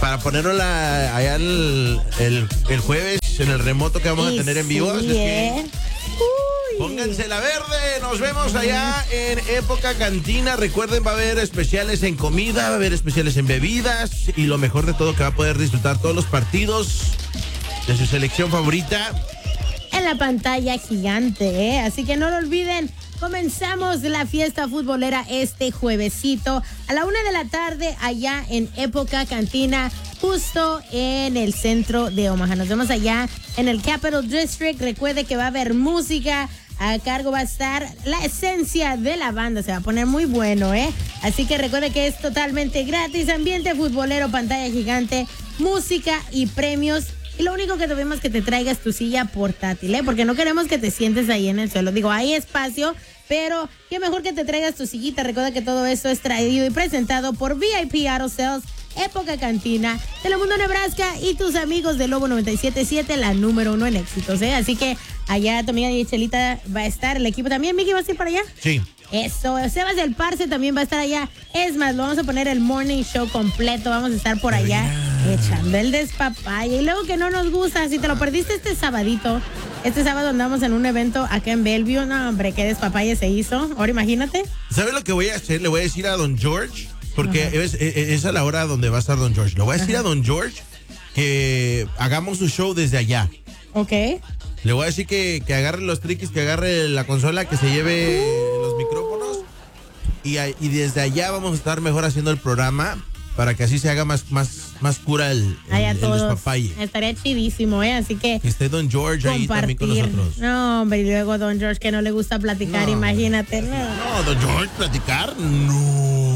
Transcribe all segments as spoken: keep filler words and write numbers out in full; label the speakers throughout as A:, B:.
A: para ponerlo la, allá el, el, el jueves en el remoto que vamos y a tener en vivo.
B: Sí,
A: Así
B: eh.
A: que pónganse la verde. Nos vemos allá en Época Cantina. Recuerden, va a haber especiales en comida, va a haber especiales en bebidas y lo mejor de todo, que va a poder disfrutar todos los partidos de su selección favorita
B: en la pantalla gigante, ¿eh? Así que no lo olviden. Comenzamos la fiesta futbolera este juevesito a la una de la tarde allá en Época Cantina, justo en el centro de Omaha. Nos vemos allá en el Capital District. Recuerde que va a haber música. A cargo va a estar la esencia de la banda. Se va a poner muy bueno, ¿eh? Así que recuerde que es totalmente gratis. Ambiente futbolero, pantalla gigante, música y premios. Y lo único que debemos es que te traigas tu silla portátil, ¿eh? Porque no queremos que te sientes ahí en el suelo. Digo, hay espacio, pero qué mejor que te traigas tu sillita. Recuerda que todo esto es traído y presentado por V I P Auto Sales, Época Cantina, Telemundo Nebraska y tus amigos de Lobo noventa y siete punto siete, la número uno en éxitos, ¿eh? Así que allá tu amiga Chelita va a estar, el equipo también. ¿Miki, vas a ir para allá?
A: Sí.
B: Eso, Sebas del Parce también va a estar allá. Es más, lo vamos a poner el morning show completo. Vamos a estar por allá echando el despapalle. Y luego que no nos gusta, si te lo perdiste este sabadito, este sábado andamos en un evento acá en Bellevue. No, hombre, qué despapalle se hizo. Ahora imagínate.
A: ¿Sabes lo que voy a hacer? Le voy a decir a Don George, porque es, es, es a la hora donde va a estar Don George. Le voy a decir Ajá. a Don George que hagamos su show desde allá.
B: Ok.
A: Le voy a decir que, que agarre los triquis, que agarre la consola, que se lleve uh. los micrófonos y, y desde allá vamos a estar mejor haciendo el programa para que así se haga más, más, más cura el, el, el despapalle.
B: Estaría chidísimo, ¿eh? Así que...
A: Que esté Don George ahí también con nosotros.
B: No, hombre, y luego Don George que no le gusta platicar, no, imagínate. No.
A: no, Don George, platicar, no.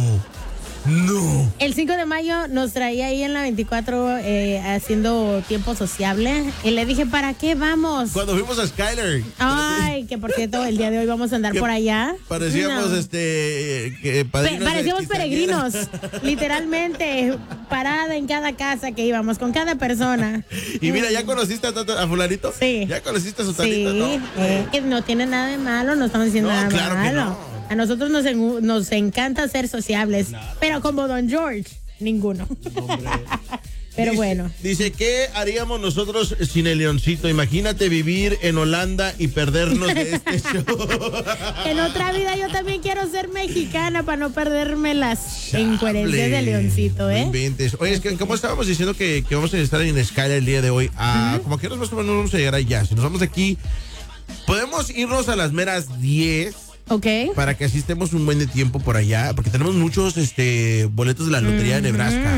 A: No.
B: El cinco de mayo nos traía ahí en la veinticuatro eh, haciendo tiempo sociable y le dije, ¿para qué vamos?
A: Cuando fuimos a Skyler.
B: Ay, que por cierto, el día de hoy vamos a andar por allá.
A: Parecíamos, no. este, que
B: Pe- parecíamos peregrinos, literalmente, parada en cada casa que íbamos, con cada persona.
A: Y mira, ¿ya conociste a, a fulanito?
B: Sí.
A: ¿Ya conociste a su tatito?
B: Sí,
A: ¿no?
B: Eh, que no tiene nada de malo, no estamos diciendo
A: no,
B: nada
A: claro
B: malo.
A: Que no.
B: A nosotros nos, en, nos encanta ser sociables, claro. Pero como Don George, ninguno. Pero
A: dice,
B: bueno.
A: Dice, ¿qué haríamos nosotros sin el Leoncito? Imagínate vivir en Holanda y perdernos de este show.
B: En otra vida yo también quiero ser mexicana para no perderme las Chable. Incoherencias de Leoncito, ¿eh?
A: No inventes. Oye, es que como estábamos diciendo que, que vamos a estar en Skyler el día de hoy, ah, uh-huh. como que nos vamos a llegar allá. Si nos vamos de aquí, podemos irnos a las meras diez.
B: Ok.
A: Para que asistemos un buen de tiempo por allá, porque tenemos muchos este boletos de la Lotería mm-hmm. de Nebraska.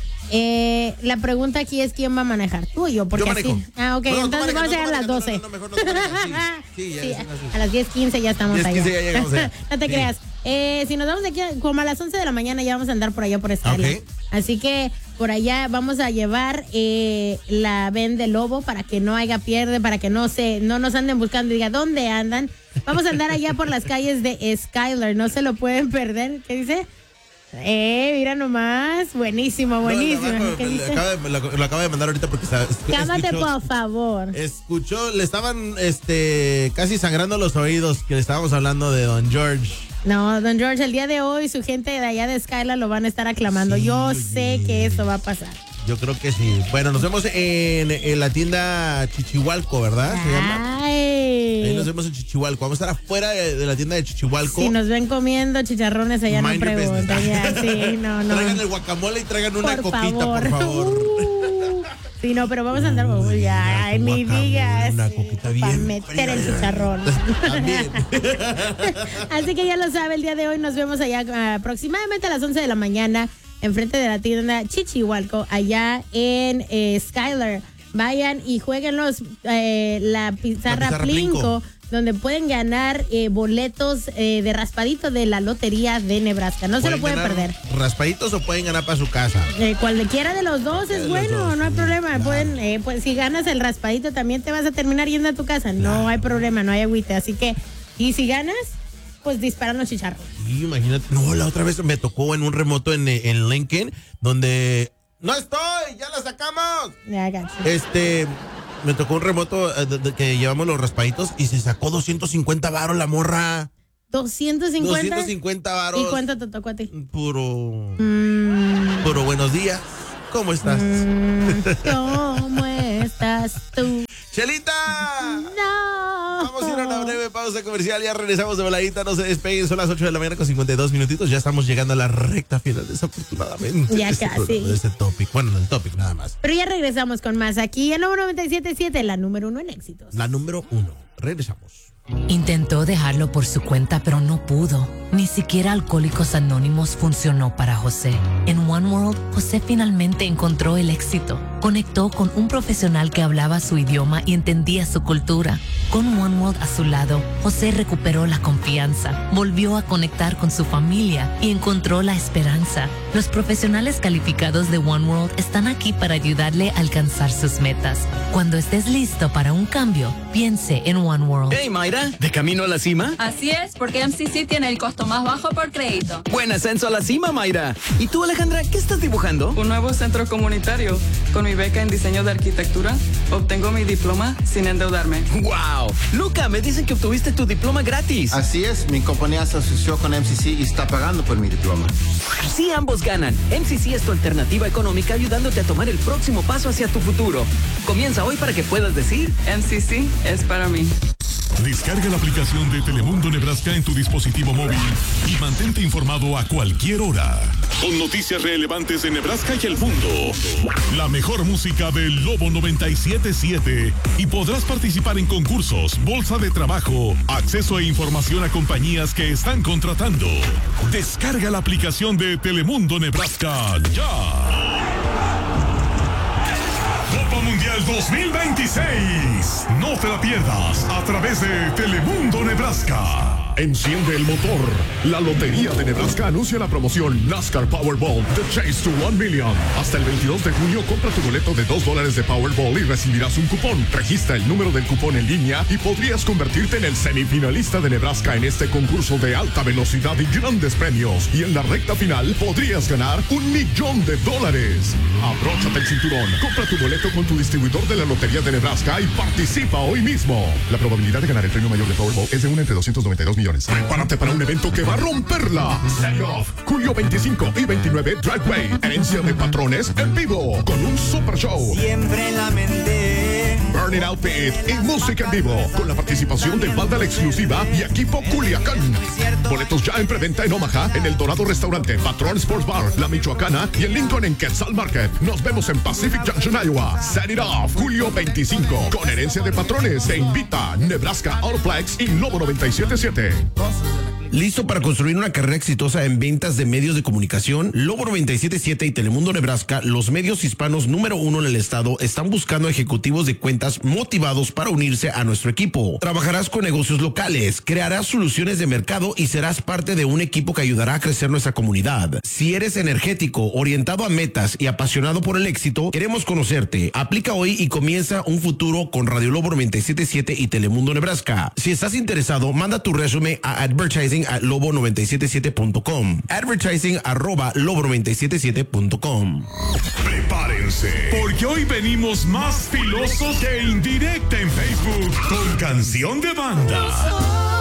B: Eh, la pregunta aquí es quién va a manejar, tú o yo, porque
A: yo manejo.
B: así. Ah, ok,
A: no,
B: entonces vamos a llegar a las doce.
A: No, no, no, mejor no tú manejas, sí, sí, ya,
B: sí,
A: sí,
B: a las diez quince ya estamos
A: diez,
B: allá.
A: quince ya llegamos allá.
B: No te sí. creas. Eh, si nos vamos de aquí como a las once de la mañana ya vamos a andar por allá por Skyler. Okay. Así que por allá vamos a llevar eh, la ven de lobo para que no haya pierde, para que no se no nos anden buscando y diga dónde andan. Vamos a andar allá por las calles de Skyler, no se lo pueden perder. ¿Qué dice? Eh, mira nomás, buenísimo, buenísimo.
A: No,
B: ¿Qué dice?
A: Acaba de, lo, lo acaba de mandar ahorita porque está,
B: Cámate,
A: escuchó,
B: por favor.
A: Escuchó, le estaban este casi sangrando los oídos que le estábamos hablando de Don George.
B: No, Don George, el día de hoy su gente de allá de Skylar lo van a estar aclamando. Sí, Yo oye. sé que eso va a pasar.
A: Yo creo que sí. Bueno, nos vemos en, en la tienda Chichihualco, ¿verdad?
B: ¿Se llama? Ahí
A: nos vemos en Chichihualco. Vamos a estar afuera de, de la tienda de Chichihualco.
B: Si nos ven comiendo chicharrones allá, Mind no pregunten. Ya, sí, no, no.
A: Traigan el guacamole y traigan una
B: por
A: coquita,
B: favor.
A: por favor.
B: Uh, sí, no, pero vamos a andar. Uh, ya, ay, ni digas.
A: Una coquita bien.
B: Para meter el chicharrón.
A: También.
B: Así que ya lo sabe, el día de hoy nos vemos allá uh, aproximadamente a las once de la mañana. Enfrente de la tienda Chichihualco, allá en eh, Skyler. Vayan y jueguen los, eh, la pizarra, la pizarra Plinko, Plinko, donde pueden ganar eh, boletos eh, de raspadito de la Lotería de Nebraska. No se lo pueden perder.
A: ¿Raspaditos o pueden ganar para su casa?
B: Eh, cualquiera de los dos es bueno, dos, no hay problema. Claro. Pueden, eh, pues, si ganas el raspadito, también te vas a terminar yendo a tu casa. Claro. No hay problema, no hay agüite. Así que, y si ganas, pues disparan los chicharros.
A: Sí, imagínate. No, la otra vez me tocó en un remoto en, en Lincoln, donde no estoy, ya la sacamos.
B: Ya, gacho.
A: Este, me tocó un remoto de, de, que llevamos los raspaditos y se sacó doscientos cincuenta varos la morra.
B: ¿doscientos cincuenta?
A: doscientos cincuenta varos.
B: ¿Y cuánto te tocó a ti?
A: Puro.
B: Mm.
A: Puro buenos días. ¿cómo estás?
B: Mm, ¿Cómo estás tú?
A: ¡Chelita!
B: No.
A: Vamos a ir a una breve pausa comercial. Ya regresamos de voladita. No se despeguen. Son las ocho de la mañana con cincuenta y dos minutitos. Ya estamos llegando a la recta final, desafortunadamente.
B: Ya
A: de este
B: casi.
A: programa, de este topic. Bueno, del topic nada más.
B: Pero ya regresamos con más aquí en Lobo noventa y siete punto siete, la número uno en éxitos.
A: La número uno. Regresamos.
C: Intentó dejarlo por su cuenta, pero no pudo. Ni siquiera Alcohólicos Anónimos funcionó para José. En One World, José finalmente encontró el éxito. Conectó con un profesional que hablaba su idioma y entendía su cultura. Con One World a su lado, José recuperó la confianza, volvió a conectar con su familia y encontró la esperanza. Los profesionales calificados de One World están aquí para ayudarle a alcanzar sus metas. Cuando estés listo para un cambio, piense en One World.
D: Hey, Mayra, ¿de camino a la cima?
E: Así es, porque M C C tiene el costo más bajo por crédito.
D: Buen ascenso a la cima, Mayra. ¿Y tú, Alejandra, qué estás dibujando?
E: Un nuevo centro comunitario. Con mi beca en diseño de arquitectura, obtengo mi diploma sin endeudarme.
D: ¡Wow! Luca, me dicen que obtuviste tu diploma gratis.
F: Así es, mi compañía se asoció con M C C y está pagando por mi diploma.
D: Sí, ambos ganan. M C C es tu alternativa económica ayudándote a tomar el próximo paso hacia tu futuro. Comienza hoy para que puedas decir:
E: M C C es para mí.
G: Descarga la aplicación de Telemundo Nebraska en tu dispositivo móvil y mantente informado a cualquier hora. Con noticias relevantes de Nebraska y el mundo. La mejor música del Lobo noventa y siete punto siete. Y podrás participar en concursos, bolsa de trabajo, acceso e información a compañías que están contratando. Descarga la aplicación de Telemundo Nebraska ya. Copa Mundial dos mil veintiséis. No te la pierdas a través de Telemundo Nebraska. Enciende el motor. La Lotería de Nebraska anuncia la promoción NASCAR Powerball The Chase to one million. Hasta el veintidós de junio compra tu boleto de dos dólares de Powerball y recibirás un cupón. Registra el número del cupón en línea y podrías convertirte en el semifinalista de Nebraska en este concurso de alta velocidad y grandes premios. Y en la recta final podrías ganar un millón de dólares. Abróchate el cinturón. Compra tu boleto con tu distribuidor de la Lotería de Nebraska y participa hoy mismo. La probabilidad de ganar el premio mayor de Powerball es de una entre doscientos noventa y dos millones. Prepárate para un evento que va a romperla. Set Off, julio veinticinco y veintinueve, Dragway, herencia de patrones en vivo, con un super show.
H: Siempre en la mente.
G: Burning Outfit y música en vivo, con la participación de banda La Exclusiva y equipo Culiacán. Boletos ya en preventa en Omaha, en el Dorado Restaurante, Patrón Sports Bar, La Michoacana y en Lincoln en Quetzal Market. Nos vemos en Pacific Junction, Iowa. Set It Off, julio veinticinco, con herencia de patrones. Te invita Nebraska Autoplex y Lobo noventa y siete punto siete.
I: ¿Listo para construir una carrera exitosa en ventas de medios de comunicación? Lobo noventa y siete punto siete y Telemundo Nebraska, los medios hispanos número uno en el estado, están buscando ejecutivos de cuentas motivados para unirse a nuestro equipo. Trabajarás con negocios locales, crearás soluciones de mercado y serás parte de un equipo que ayudará a crecer nuestra comunidad. Si eres energético, orientado a metas y apasionado por el éxito, queremos conocerte. Aplica hoy y comienza un futuro con Radio Lobo noventa y siete punto siete y Telemundo Nebraska. Si estás interesado, manda tu resumen a advertising at lobo noventa y siete siete punto com. Advertising arroba lobo noventa y siete siete punto com.
G: Prepárense, porque hoy venimos más filosos que indirecta en Facebook con canción de banda.